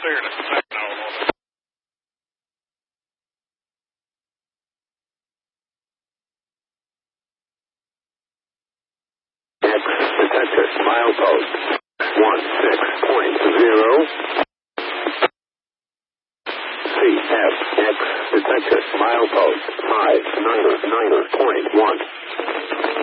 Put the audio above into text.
see her in a second. Detector, milepost 16.0. CFX detector, milepost 599.1.